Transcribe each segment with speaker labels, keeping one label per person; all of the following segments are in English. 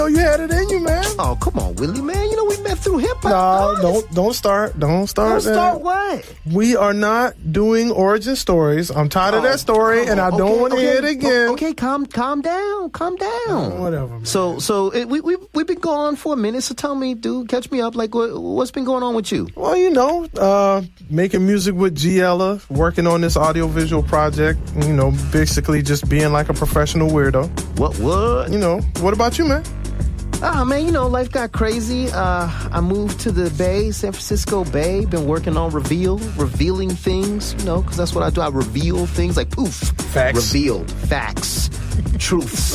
Speaker 1: know you had it in you, man.
Speaker 2: Oh, come on, Willie, man. You know we met through hip-hop.
Speaker 1: No, don't start. Don't start
Speaker 2: what?
Speaker 1: We are not doing origin stories. I'm tired of that story, and I don't want to hear it again.
Speaker 2: Okay, calm down.
Speaker 1: Whatever, man.
Speaker 2: So we've been going for a minute, so tell me, dude, catch me up. Like, what's been going on with you?
Speaker 1: Well, making music with Giella, working on this audiovisual project, basically just being like a professional weirdo.
Speaker 2: What?
Speaker 1: What about you, man?
Speaker 2: Man, life got crazy. I moved to the Bay, San Francisco Bay. Been working on revealing things, because that's what I do. I reveal things like poof.
Speaker 1: Facts.
Speaker 2: Revealed. Facts. Truths.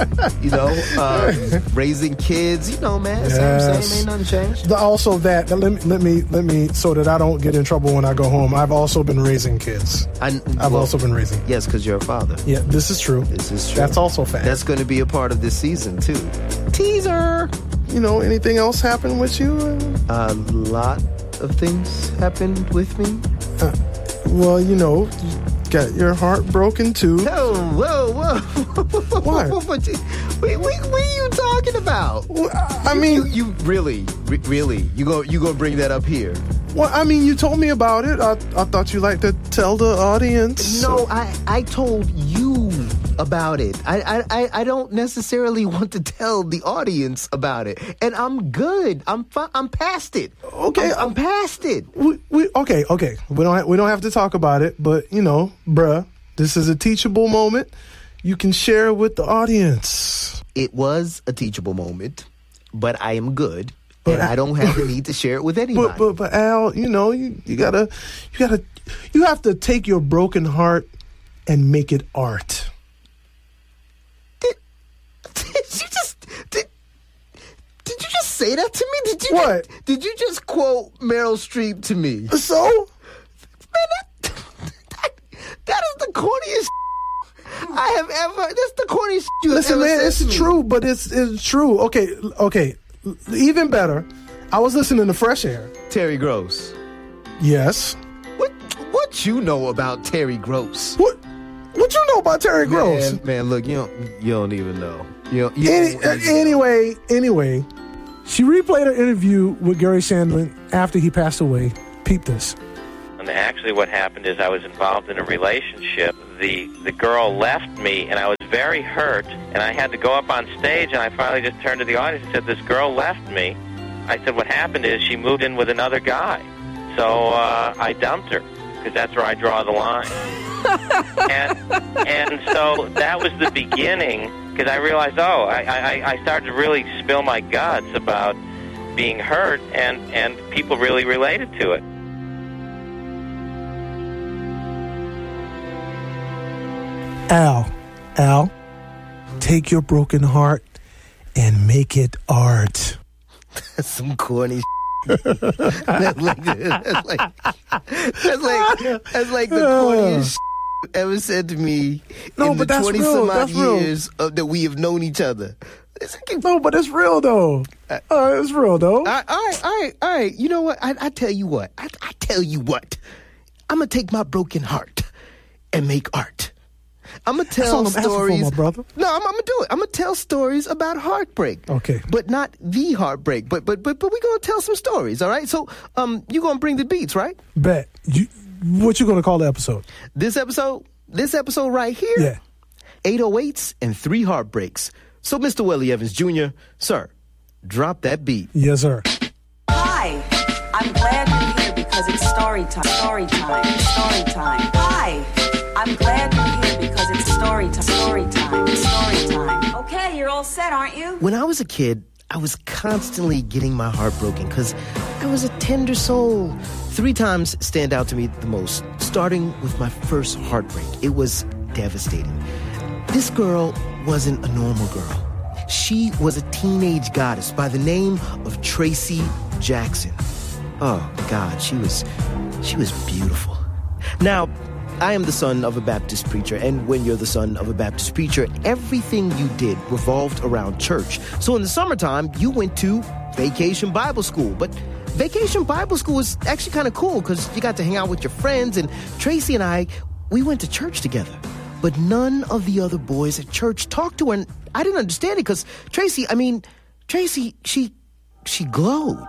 Speaker 2: Raising kids, man.
Speaker 1: Yes.
Speaker 2: Same, ain't nothing changed.
Speaker 1: Also let me, so that I don't get in trouble when I go home. I've also been raising kids. I've also been raising kids.
Speaker 2: Yes, because you're a father.
Speaker 1: Yeah, this is true. That's also fact.
Speaker 2: That's going to be a part of this season, too. Teaser!
Speaker 1: Anything else happened with you?
Speaker 2: A lot of things happened with me.
Speaker 1: Well, you got your heart broken, too.
Speaker 2: Whoa.
Speaker 1: What?
Speaker 2: What are you talking about?
Speaker 1: Well, I mean...
Speaker 2: You really, you gonna bring that up here?
Speaker 1: Well, I mean, you told me about it. I thought you liked to tell the audience.
Speaker 2: No, I told you about it. I don't necessarily want to tell the audience about it. And I'm good. I'm past it.
Speaker 1: Okay.
Speaker 2: I'm past it.
Speaker 1: Okay. We don't have to talk about it, but, bruh, this is a teachable moment. You can share it with the audience.
Speaker 2: It was a teachable moment, but I am good. And I don't have the need to share it with anybody.
Speaker 1: But Al, you have to take your broken heart and make it art.
Speaker 2: Did you just say that to me?
Speaker 1: What?
Speaker 2: Did you just quote Meryl Streep to me?
Speaker 1: So?
Speaker 2: Man, that is the corniest I have ever. That's the corniest you have
Speaker 1: Listen,
Speaker 2: ever
Speaker 1: man,
Speaker 2: said
Speaker 1: it's
Speaker 2: to me.
Speaker 1: true, but it's true. Okay. Even better, I was listening to Fresh Air.
Speaker 2: Terry Gross.
Speaker 1: Yes.
Speaker 2: What you know about Terry Gross?
Speaker 1: What you know about Terry Gross?
Speaker 2: Man, look, you don't even know.
Speaker 1: Anyway, she replayed her interview with Gary Shandling after he passed away. Peep this.
Speaker 3: And actually what happened is I was involved in a relationship. The girl left me, and I was very hurt, and I had to go up on stage, and I finally just turned to the audience and said, this girl left me. I said, what happened is she moved in with another guy. So I dumped her, because that's where I draw the line. and so that was the beginning, because I realized, I started to really spill my guts about being hurt, and people really related to it.
Speaker 1: Al, take your broken heart and make it art.
Speaker 2: That's some corny that's like the corniest you ever said to me in the 20-some-odd years that we have known each other.
Speaker 1: No, but it's real, though. It's real, though.
Speaker 2: All right. You know what? I tell you what. I tell you what. I'm going to take my broken heart and make art. I'm going to tell stories.
Speaker 1: For, my brother.
Speaker 2: No, I'm going to do it. I'm going to tell stories about heartbreak.
Speaker 1: Okay.
Speaker 2: But not the heartbreak. But we're going to tell some stories, all right? So you're going to bring the beats, right?
Speaker 1: Bet. What you going to call the episode?
Speaker 2: This episode right here?
Speaker 1: Yeah.
Speaker 2: 808s and 3 heartbreaks. So, Mr. Willie Evans Jr., sir, drop that beat.
Speaker 1: Yes, sir.
Speaker 4: Hi, I'm glad you're here because it's story time. Hi, I'm glad you're here because it's story time. Okay, you're all set, aren't you?
Speaker 2: When I was a kid, I was constantly getting my heart broken because I was a tender soul. 3 times stand out to me the most, starting with my first heartbreak. It was devastating. This girl wasn't a normal girl. She was a teenage goddess by the name of Tracy Jackson. Oh, God, she was beautiful. Now, I am the son of a Baptist preacher, and when you're the son of a Baptist preacher, everything you did revolved around church. So in the summertime, you went to Vacation Bible School. But Vacation Bible School was actually kind of cool because you got to hang out with your friends, and Tracy and I, we went to church together. But none of the other boys at church talked to her, and I didn't understand it because Tracy, Tracy, she glowed.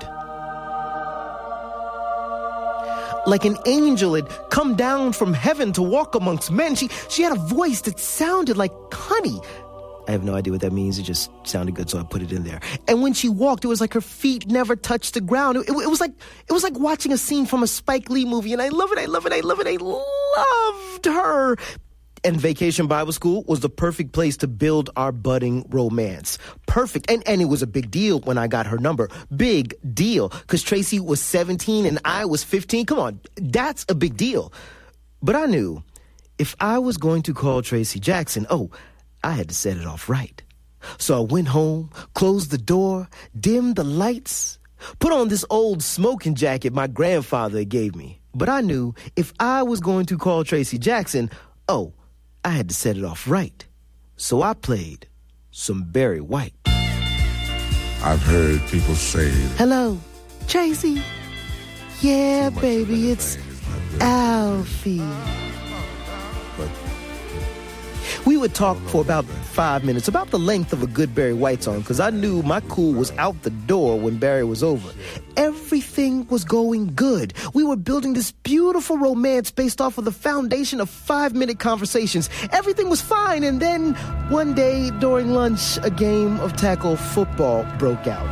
Speaker 2: Like an angel had come down from heaven to walk amongst men. She had a voice that sounded like honey. I have no idea what that means. It just sounded good, so I put it in there. And when she walked, it was like her feet never touched the ground. It was like watching a scene from a Spike Lee movie, and I love it. I loved her. And Vacation Bible School was the perfect place to build our budding romance. Perfect. And it was a big deal when I got her number. Big deal. Because Tracy was 17 and I was 15. Come on, that's a big deal. But I knew if I was going to call Tracy Jackson, I had to set it off right. So I went home, closed the door, dimmed the lights, put on this old smoking jacket my grandfather gave me. But I knew if I was going to call Tracy Jackson, I had to set it off right. So I played some Barry White.
Speaker 5: I've heard people say,
Speaker 2: "Hello, Tracy." "Yeah, baby, it's Alfie."
Speaker 5: But
Speaker 2: We would talk for about 5 minutes, about the length of a good Barry White song, because I knew my cool was out the door when Barry was over. Everything was going good. We were building this beautiful romance based off of the foundation of 5-minute conversations. Everything was fine, and then one day during lunch, a game of tackle football broke out.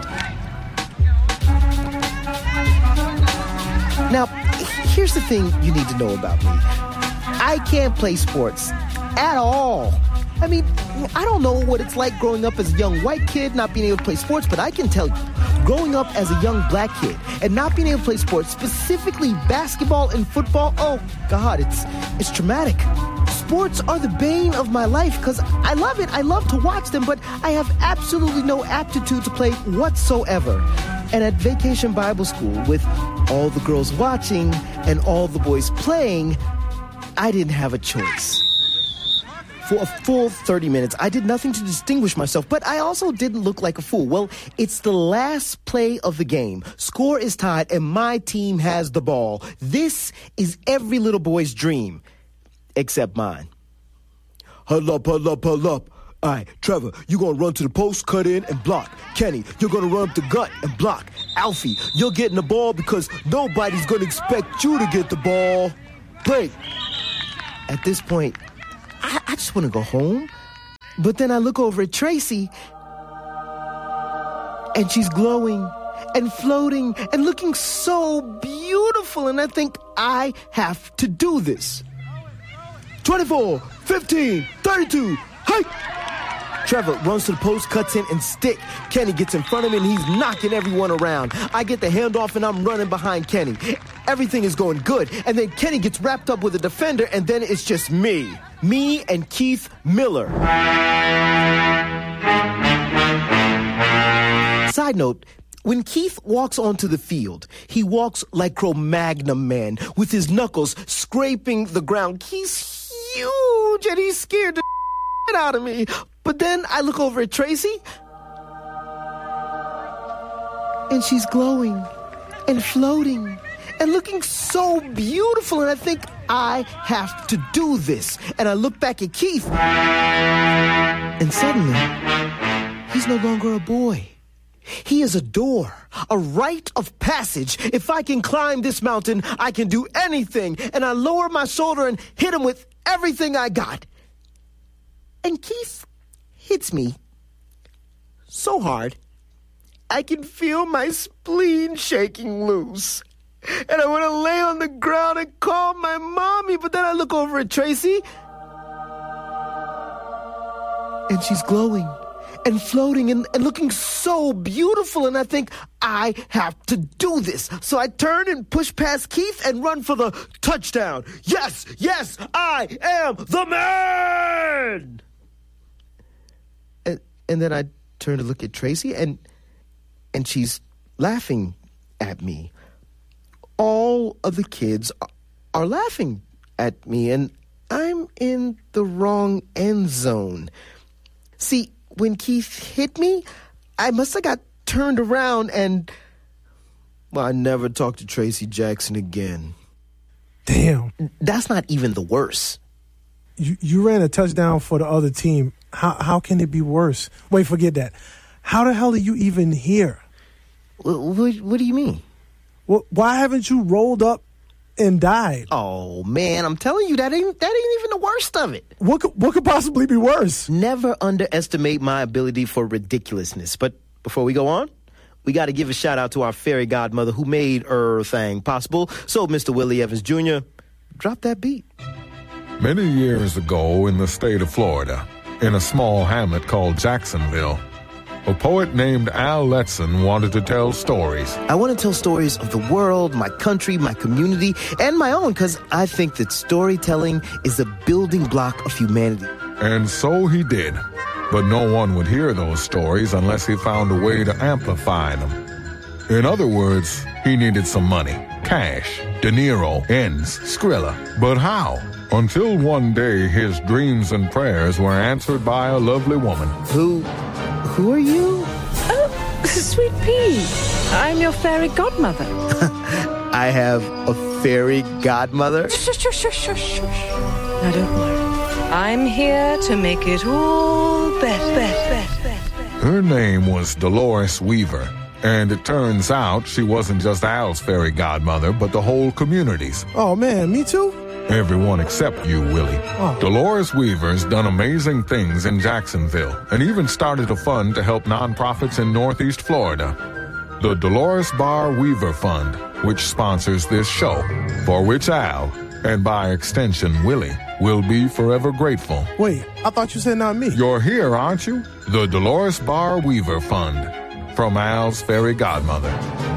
Speaker 2: Now, here's the thing you need to know about me. I can't play sports at all. I mean, I don't know what it's like growing up as a young white kid not being able to play sports, but I can tell you, growing up as a young black kid and not being able to play sports, specifically basketball and football, oh God, it's traumatic. Sports are the bane of my life because I love it. I love to watch them, but I have absolutely no aptitude to play whatsoever. And at Vacation Bible School, with all the girls watching and all the boys playing, I didn't have a choice. For a full 30 minutes, I did nothing to distinguish myself, but I also didn't look like a fool. Well, it's the last play of the game. Score is tied, and my team has the ball. This is every little boy's dream, except mine. Huddle up, huddle up, huddle up. All right, Trevor, you're going to run to the post, cut in, and block. Kenny, you're going to run up the gut and block. Alfie, you're getting the ball because nobody's going to expect you to get the ball. Break. At this point, I just want to go home. But then I look over at Tracy, and she's glowing and floating and looking so beautiful. And I think I have to do this. 24, 15, 32, hey! Trevor runs to the post, cuts in, and stick. Kenny gets in front of me, and he's knocking everyone around. I get the handoff, and I'm running behind Kenny. Everything is going good. And then Kenny gets wrapped up with a defender, and then it's just me. Me and Keith Miller. Side note, when Keith walks onto the field, he walks like Cro-Magnon man, with his knuckles scraping the ground. He's huge, and he's scared the shit out of me. But then I look over at Tracy, and she's glowing and floating and looking so beautiful, and I think I have to do this. And I look back at Keith, and suddenly, he's no longer a boy. He is a door, a rite of passage. If I can climb this mountain, I can do anything. And I lower my shoulder and hit him with everything I got. And Keith hits me so hard, I can feel my spleen shaking loose. And I want to lay on the ground and call my mommy, but then I look over at Tracy, and she's glowing and floating and looking so beautiful, and I think I have to do this. So I turn and push past Keith and run for the touchdown. Yes, yes, I am the man! And then I turn to look at Tracy, and she's laughing at me. All of the kids are laughing at me, and I'm in the wrong end zone. See, when Keith hit me, I must have got turned around, and, well, I never talked to Tracy Jackson again.
Speaker 1: Damn.
Speaker 2: That's not even the worst.
Speaker 1: You ran a touchdown for the other team. How can it be worse? Wait, forget that. How the hell are you even here?
Speaker 2: What do you mean?
Speaker 1: Why haven't you rolled up and died?
Speaker 2: Oh, man, I'm telling you, that ain't even the worst of it.
Speaker 1: What could possibly be worse?
Speaker 2: Never underestimate my ability for ridiculousness. But before we go on, we got to give a shout out to our fairy godmother who made thing possible. So, Mr. Willie Evans Jr., drop that beat.
Speaker 6: Many years ago in the state of Florida, in a small hamlet called Jacksonville, a poet named Al Letson wanted to tell stories.
Speaker 2: I want to tell stories of the world, my country, my community, and my own, because I think that storytelling is a building block of humanity.
Speaker 6: And so he did. But no one would hear those stories unless he found a way to amplify them. In other words, he needed some money. Cash, De Niro, ends, Skrilla. But how? Until one day his dreams and prayers were answered by a lovely woman.
Speaker 2: Who are you?
Speaker 7: Oh, Sweet Pea. I'm your fairy godmother.
Speaker 2: I have a fairy godmother?
Speaker 7: Shush. Now don't worry. I'm here to make it all better.
Speaker 6: Her name was Dolores Weaver, and it turns out she wasn't just Al's fairy godmother, but the whole community's.
Speaker 1: Oh, man, me too?
Speaker 6: Everyone except you, Willie.
Speaker 1: Oh.
Speaker 6: Dolores Weaver's done amazing things in Jacksonville and even started a fund to help nonprofits in Northeast Florida. The Dolores Barr Weaver Fund, which sponsors this show, for which Al, and by extension Willie, will be forever grateful.
Speaker 1: Wait, I thought you said not me.
Speaker 6: You're here, aren't you? The Dolores Barr Weaver Fund, from Al's fairy godmother.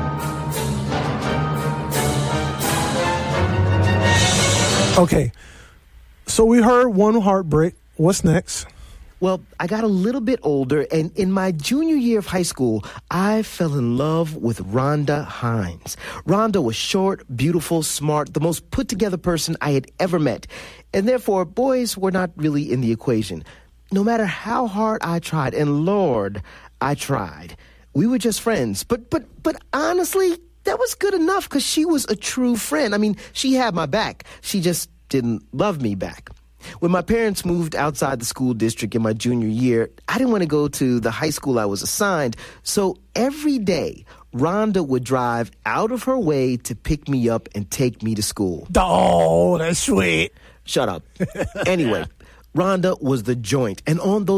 Speaker 1: Okay, so we heard one heartbreak. What's next?
Speaker 2: Well, I got a little bit older, and in my junior year of high school, I fell in love with Rhonda Hines. Rhonda was short, beautiful, smart, the most put-together person I had ever met. And therefore, boys were not really in the equation. No matter how hard I tried, and Lord, I tried, we were just friends. But honestly, that was good enough because she was a true friend. I mean, she had my back. She just didn't love me back. When my parents moved outside the school district in my junior year, I didn't want to go to the high school I was assigned. So every day, Rhonda would drive out of her way to pick me up and take me to school.
Speaker 1: Oh, that's sweet.
Speaker 2: Shut up. Anyway, Rhonda was the joint. And on those